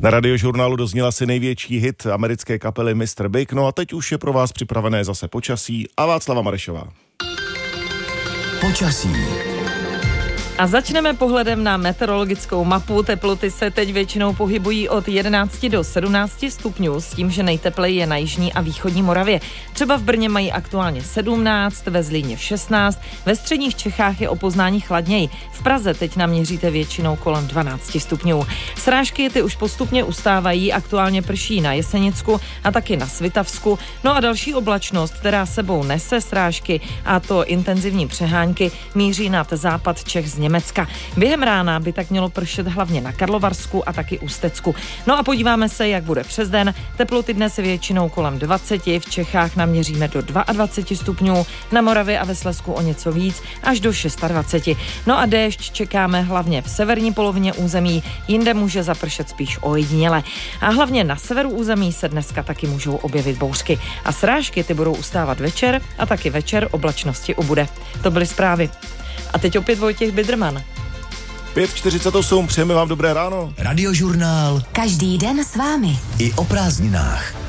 Na Radiožurnálu dozněla si největší hit americké kapely Mr. Big, no a teď už je pro vás připravené zase počasí a Václava Marešová. Počasí. A začneme pohledem na meteorologickou mapu. Teploty se teď většinou pohybují od 11 do 17 stupňů, s tím, že nejtepleji je na jižní a východní Moravě. Třeba v Brně mají aktuálně 17, ve Zlíně 16, ve středních Čechách je o poznání chladněji. V Praze teď naměříte většinou kolem 12 stupňů. Srážky ty už postupně ustávají, aktuálně prší na Jesenicku a taky na Svitavsku. No a další oblačnost, která sebou nese srážky, a to intenzivní přehánky, míří nad západ Čech z Německa. Během rána by tak mělo pršet hlavně na Karlovarsku a taky Ústecku. No a podíváme se, jak bude přes den. Teploty dnes většinou kolem 20, v Čechách naměříme do 22 stupňů, na Moravě a ve Slezsku o něco víc, až do 26. No a déšť čekáme hlavně v severní polovině území, jinde může zapršet spíš ojediněle. A hlavně na severu území se dneska taky můžou objevit bouřky. A srážky ty budou ustávat večer a taky večer oblačnosti ubude. To byly zprávy. A teď opět Vojtěch Bidrman. 5:48, přejeme vám dobré ráno. Radiožurnál. Každý den s vámi. I o prázdninách.